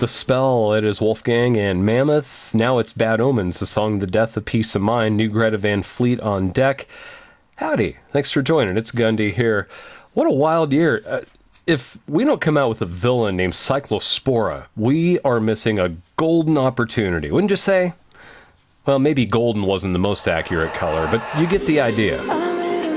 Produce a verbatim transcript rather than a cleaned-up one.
The Spell, it is Wolfgang and Mammoth. Now it's Bad Omens, the song The Death of Peace of Mind. New Greta Van Fleet on deck. Howdy. Thanks for joining. It's Gundy here. What a wild year. Uh, if we don't come out with a villain named Cyclospora, we are missing a golden opportunity. Wouldn't you say? Well, maybe golden wasn't the most accurate color, but you get the idea.